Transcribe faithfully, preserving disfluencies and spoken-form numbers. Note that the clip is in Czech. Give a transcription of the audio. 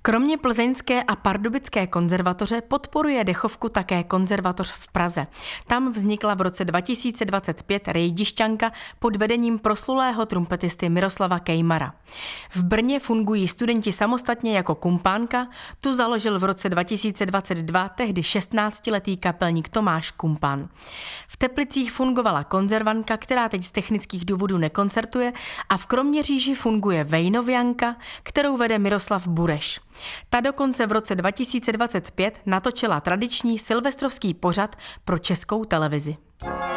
Kromě plzeňské a pardubické konzervatoře podporuje dechovku také konzervatoř v Praze. Tam vznikla v roce dva tisíce dvacet pět rejdišťanka pod vedením proslulého trumpetisty Miroslava Kejmara. V Brně fungují studenti samostatně jako kumpánka, tu založil v roce dva tisíce dvacet dva tehdy šestnáctiletý kapelník Tomáš Kumpán. V Teplicích fungovala konzervanka, která teď z technických důvodů nekoncertuje, a v Kroměříži funguje vejnovianka, kterou vede Miroslav Bureš. Ta dokonce v roce dva tisíce dvacet pět natočila tradiční silvestrovský pořad pro Českou televizi.